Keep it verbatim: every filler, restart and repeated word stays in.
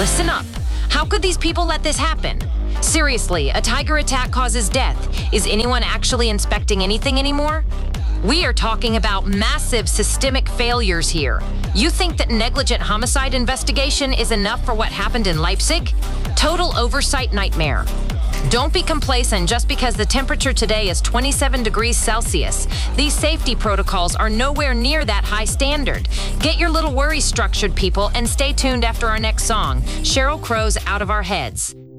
listen up. How could these people let this happen? Seriously, a tiger attack causes death. Is anyone actually inspecting anything anymore? We are talking about massive systemic failures here. You think that negligent homicide investigation is enough for what happened in Leipzig? Total oversight nightmare. Don't be complacent just because the temperature today is twenty-seven degrees Celsius. These safety protocols are nowhere near that high standard. Get your little worries structured, people, and stay tuned after our next song, Sheryl Crow's Out of Our Heads.